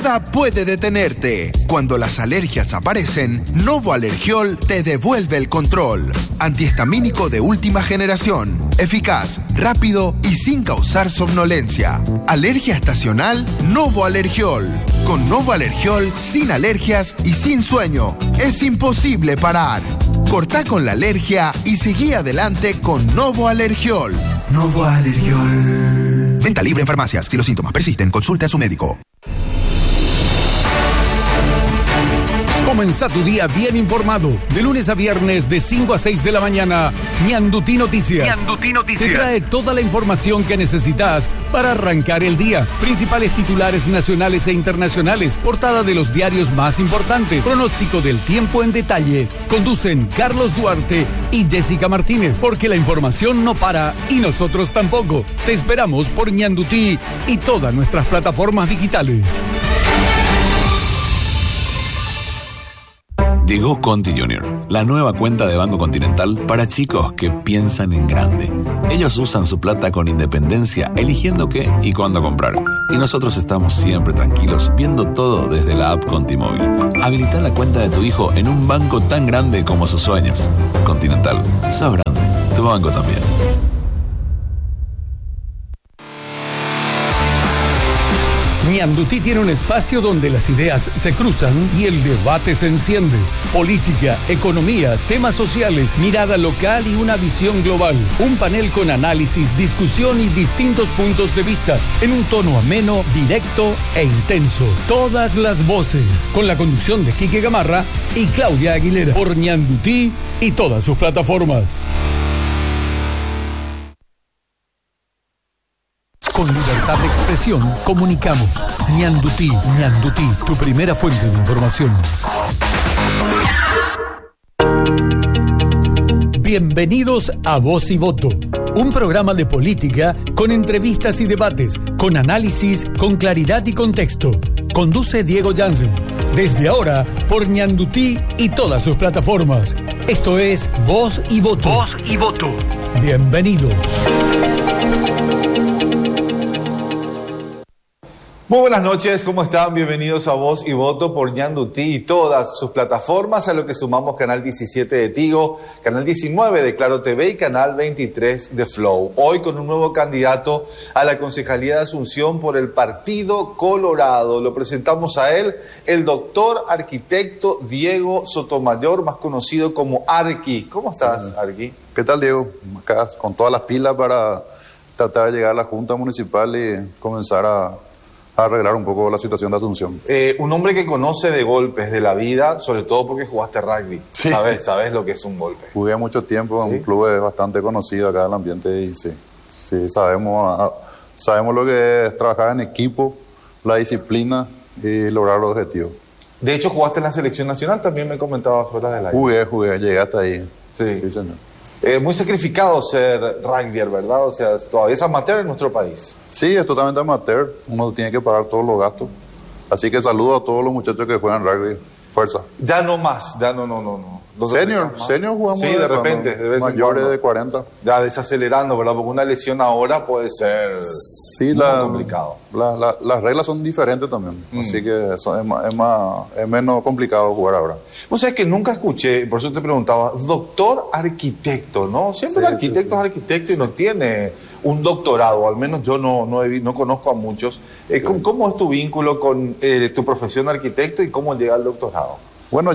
Nada puede detenerte. Cuando las alergias aparecen, Novo Alergiol te devuelve el control. Antihistamínico de última generación. Eficaz, rápido y sin causar somnolencia. Alergia estacional, Novo Alergiol. Con Novo Alergiol, sin alergias y sin sueño. Es imposible parar. Cortá con la alergia y seguí adelante con Novo Alergiol. Novo Alergiol. Venta libre en farmacias. Si los síntomas persisten, consulte a su médico. Comenzá tu día bien informado. De lunes a viernes, de 5 a 6 de la mañana, Ñandutí Noticias. Te trae toda la información que necesitas para arrancar el día. Principales titulares nacionales e internacionales. Portada de los diarios más importantes. Pronóstico del tiempo en detalle. Conducen Carlos Duarte y Jessica Martínez. Porque la información no para y nosotros tampoco. Te esperamos por Ñandutí y todas nuestras plataformas digitales. Llegó Conti Junior, la nueva cuenta de Banco Continental para chicos que piensan en grande. Ellos usan su plata con independencia, eligiendo qué y cuándo comprar. Y nosotros estamos siempre tranquilos, viendo todo desde la app Contimóvil. Habilita la cuenta de tu hijo en un banco tan grande como sus sueños. Continental, sos grande, tu banco también. Ñandutí tiene un espacio donde las ideas se cruzan y el debate se enciende. Política, economía, temas sociales, mirada local y una visión global. Un panel con análisis, discusión y distintos puntos de vista en un tono ameno, directo e intenso. Todas las voces, con la conducción de Quique Gamarra y Claudia Aguilera. Por Ñandutí y todas sus plataformas. Con libertad de expresión, comunicamos. Ñandutí, tu primera fuente de información. Bienvenidos a Voz y Voto, un programa de política con entrevistas y debates, con análisis, con claridad y contexto. Conduce Diego Jansen. Desde ahora, por Ñandutí y todas sus plataformas. Esto es Voz y Voto. Voz y Voto. Bienvenidos. Muy buenas noches, ¿cómo están? Bienvenidos a Voz y Voto por Ñandutí y todas sus plataformas, a lo que sumamos Canal 17 de Tigo, Canal 19 de Claro TV y Canal 23 de Flow. Hoy con un nuevo candidato a la Concejalía de Asunción por el Partido Colorado. Lo presentamos a él, el doctor arquitecto Diego Sotomayor, más conocido como Arqui. ¿Cómo estás, Arqui? ¿Qué tal, Diego? Acá con todas las pilas para tratar de llegar a la Junta Municipal y comenzar a arreglar un poco la situación de Asunción. Un hombre que conoce de golpes de la vida, sobre todo porque jugaste rugby. Sí. ¿Sabes lo que es un golpe? Jugué mucho tiempo en un club bastante conocido acá del ambiente y sí, sabemos lo que es trabajar en equipo, la disciplina y lograr los objetivos. De hecho, jugaste en la selección nacional, también me comentabas fuera del aire. Jugué, llegué hasta ahí. Sí, señor. Muy sacrificado ser rugbyer, ¿verdad? O sea, todavía es amateur en nuestro país. Sí, es totalmente amateur. Uno tiene que pagar todos los gastos. Así que saludo a todos los muchachos que juegan rugby. Fuerza. Ya no más, ya no. Senior jugamos. Sí, de repente, de vez en cuando. Mayores de 40. Ya desacelerando, ¿verdad? Porque una lesión ahora puede ser muy complicado. Las reglas son diferentes también. Así que es menos complicado jugar ahora. O sea, es que nunca escuché, por eso te preguntaba, doctor arquitecto, ¿no? Siempre el arquitecto es arquitecto y no tiene un doctorado, al menos yo no conozco a muchos. ¿Cómo es tu vínculo con tu profesión de arquitecto y cómo llega al doctorado? Bueno,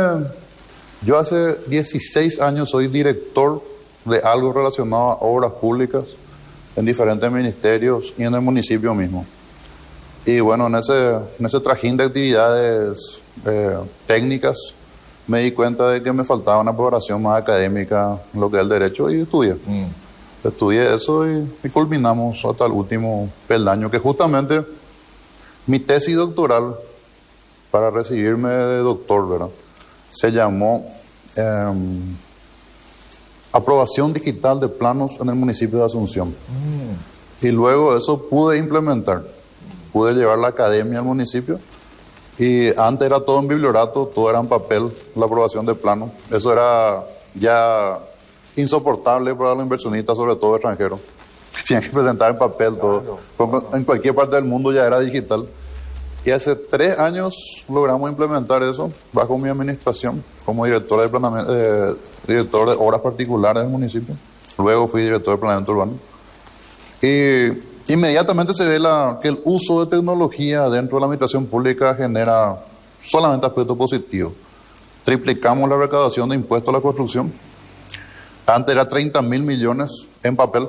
yo hace 16 años soy director de algo relacionado a obras públicas en diferentes ministerios y en el municipio mismo. Y bueno, en ese trajín de actividades técnicas me di cuenta de que me faltaba una preparación más académica en lo que es el derecho y estudié. Estudié eso y culminamos hasta el último peldaño, que justamente mi tesis doctoral para recibirme de doctor, ¿verdad? Se llamó Aprobación Digital de Planos en el municipio de Asunción. Y luego eso pude implementar, pude llevar la academia al municipio. Y antes era todo en bibliorato, todo era en papel, la aprobación de planos. Eso era ya insoportable para los inversionistas, sobre todo extranjeros. Tenían que presentar en papel todo. En cualquier parte del mundo ya era digital. Y hace 3 años logramos implementar eso bajo mi administración como director director de obras particulares del municipio. Luego fui director de planeamiento urbano. Y inmediatamente se ve que el uso de tecnología dentro de la administración pública genera solamente aspectos positivos. Triplicamos la recaudación de impuestos a la construcción. Antes era 30.000 millones en papel.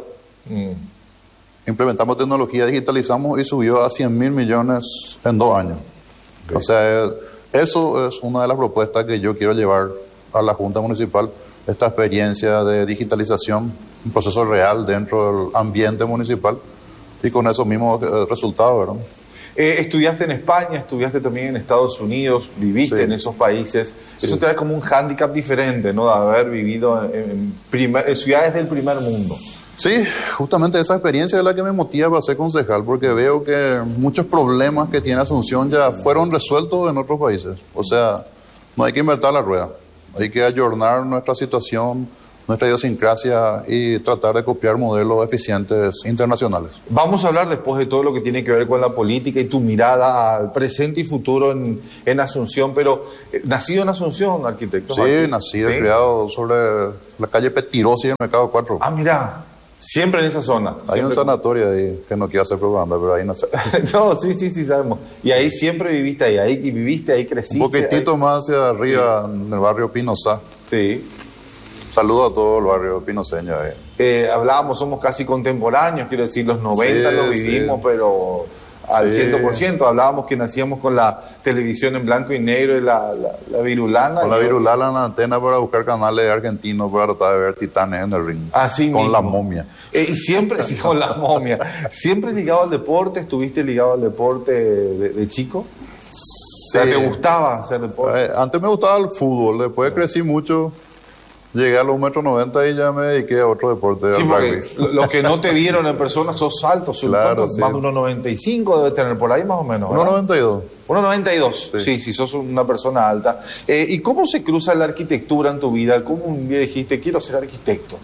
Implementamos tecnología, digitalizamos y subió a 100.000 millones en 2 años. Okay. O sea, eso es una de las propuestas que yo quiero llevar a la Junta Municipal, esta experiencia de digitalización, un proceso real dentro del ambiente municipal y con esos mismos resultados, ¿verdad? Estudiaste en España, estudiaste también en Estados Unidos, viviste en esos países. Sí. Eso te da como un hándicap diferente, ¿no? De haber vivido en ciudades del primer mundo. Sí, justamente esa experiencia es la que me motiva para ser concejal, porque veo que muchos problemas que tiene Asunción ya fueron resueltos en otros países. O sea, no hay que inventar la rueda, hay que ayornar nuestra situación, nuestra idiosincrasia y tratar de copiar modelos eficientes internacionales. Vamos a hablar después de todo lo que tiene que ver con la política y tu mirada al presente y futuro en Asunción, pero nacido en Asunción, arquitecto. Sí, nacido y criado sobre la calle Petirosi del Mercado 4. Ah, mira. Siempre en esa zona. Hay un sanatorio ahí que no quiero hacer propaganda, pero ahí nací. No, sí, sabemos. Y ahí siempre viviste ahí viviste, ahí creciste. Un poquitito ahí más hacia arriba, en el barrio Pinosá. Sí. Saludo a todo el barrio pinoseño. Hablábamos, somos casi contemporáneos, quiero decir, los 90 lo vivimos, pero al 100%. Hablábamos que nacíamos con la televisión en blanco y negro y la virulana. Con la virulana en la antena para buscar canales argentinos para tratar de ver Titanes en el ring. Así con mismo. La Momia. Y siempre, sí, con La Momia. ¿Siempre ligado al deporte? ¿Estuviste ligado al deporte de chico? Sí. O sea, ¿te gustaba hacer deporte? Antes me gustaba el fútbol, después crecí mucho. Llegué a los 1,90 m y ya me dediqué a otro deporte. Sí, porque los que no te vieron en persona, sos alto, claro, sí. Más de 1,95 debes tener por ahí más o menos. 1,92. 1,92, sí, sos una persona alta. ¿Y cómo se cruza la arquitectura en tu vida? ¿Cómo un día dijiste, quiero ser arquitecto?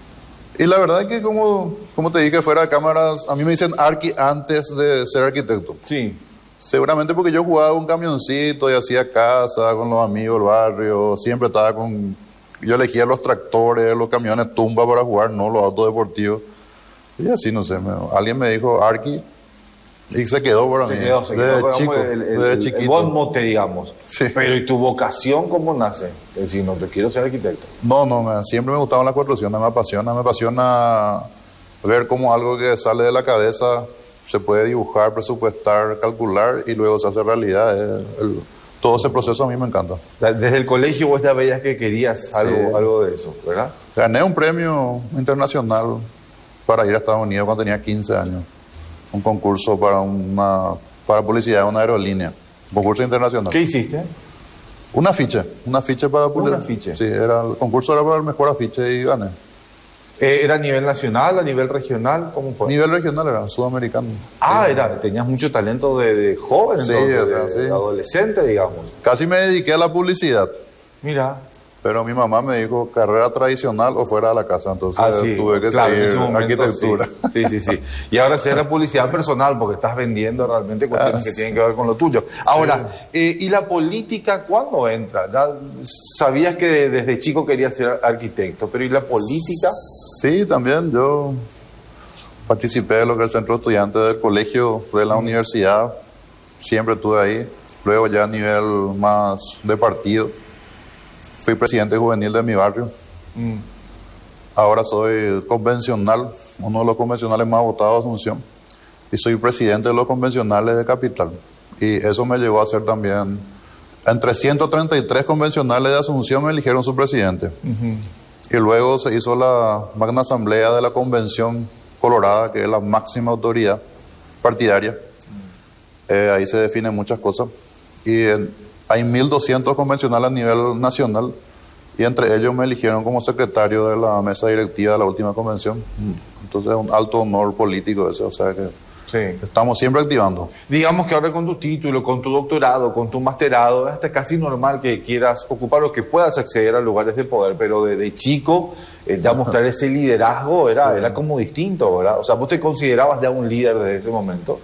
Y la verdad es que como te dije fuera de cámaras, a mí me dicen arqui antes de ser arquitecto. Sí. Seguramente porque yo jugaba un camioncito y hacía casa con los amigos del barrio, siempre estaba yo elegía los tractores, los camiones tumba para jugar, no los autos deportivos. Y así, no sé, alguien me dijo arqui y se quedó para mí. Se quedó chico, desde chiquito. El bon mote, digamos. Sí. Pero ¿y tu vocación cómo nace? Es decir, no te quiero ser arquitecto. No, siempre me gustaban las construcciones, me apasiona ver cómo algo que sale de la cabeza se puede dibujar, presupuestar, calcular y luego se hace realidad. Todo ese proceso a mí me encanta. Desde el colegio vos ya veías que querías algo de eso, ¿verdad? Gané un premio internacional para ir a Estados Unidos cuando tenía 15 años. Un concurso para publicidad de una aerolínea. Un concurso internacional. ¿Qué hiciste? Un afiche para publicidad. ¿Un afiche? Sí, el concurso era para el mejor afiche y gané. ¿Era a nivel nacional, a nivel regional? ¿Cómo fue? A nivel regional era, sudamericano. Ah, tenías mucho talento de joven, sí, entonces, de adolescente, digamos. Casi me dediqué a la publicidad. Mira. Pero mi mamá me dijo carrera tradicional o fuera de la casa, entonces tuve que seguir arquitectura. Sí. Y ahora sí es la publicidad personal, porque estás vendiendo realmente cuestiones que tienen que ver con lo tuyo. Ahora, ¿y la política cuándo entra? ¿Ya sabías que desde chico querías ser arquitecto, pero ¿y la política? Sí, también yo participé de lo que es el centro de estudiantes del colegio, de la universidad, siempre estuve ahí. Luego ya a nivel más de partido. Fui presidente juvenil de mi barrio. Ahora soy convencional, uno de los convencionales más votados de Asunción. Y soy presidente de los convencionales de Capital. Y eso me llevó a ser también... Entre 133 convencionales de Asunción me eligieron su presidente. Y luego se hizo la magna asamblea de la Convención Colorada, que es la máxima autoridad partidaria. Ahí se definen muchas cosas. Y hay 1.200 convencionales a nivel nacional y entre ellos me eligieron como secretario de la mesa directiva de la última convención. Entonces es un alto honor político ese, o sea que estamos siempre activando. Digamos que ahora con tu título, con tu doctorado, con tu masterado, es hasta casi normal que quieras ocupar o que puedas acceder a lugares de poder, pero desde chico ya mostrar ese liderazgo era como distinto, ¿verdad? O sea, ¿vos te considerabas ya un líder desde ese momento?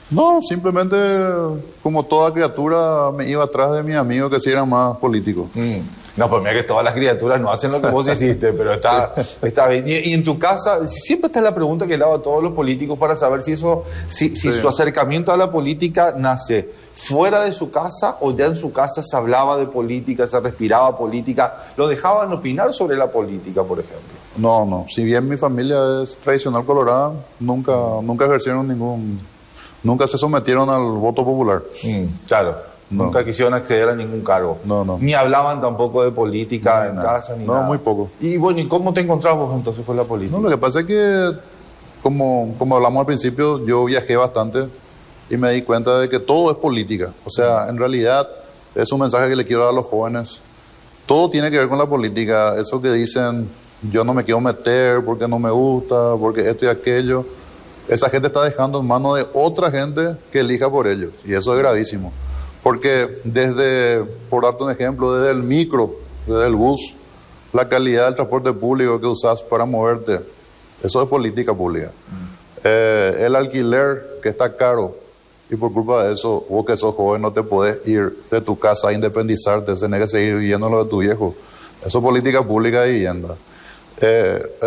No, simplemente como toda criatura me iba atrás de mis amigos que sí eran más políticos. No, pues mira que todas las criaturas no hacen lo que vos hiciste, pero está bien. Y en tu casa, siempre está la pregunta que le hago a todos los políticos para saber si su acercamiento a la política nace fuera de su casa o ya en su casa se hablaba de política, se respiraba política, lo dejaban opinar sobre la política, por ejemplo. No. Si bien mi familia es tradicional colorada, nunca ejercieron nunca se sometieron al voto popular. Claro. No. Nunca quisieron acceder a ningún cargo. No. Ni hablaban tampoco de política en casa, ni nada. No, muy poco. Y bueno, ¿y cómo te encontrabas vos entonces con la política? No, lo que pasa es que, como hablamos al principio, yo viajé bastante y me di cuenta de que todo es política. O sea, en realidad, es un mensaje que le quiero dar a los jóvenes. Todo tiene que ver con la política. Eso que dicen, yo no me quiero meter porque no me gusta, porque esto y aquello. Esa gente está dejando en manos de otra gente que elija por ellos. Y eso es gravísimo. Porque por darte un ejemplo, desde el micro, desde el bus, la calidad del transporte público que usas para moverte, eso es política pública. El alquiler que está caro, y por culpa de eso, vos que sos joven no te podés ir de tu casa a independizarte, tenés que seguir viviendo lo de tu viejo. Eso es política pública de vivienda. El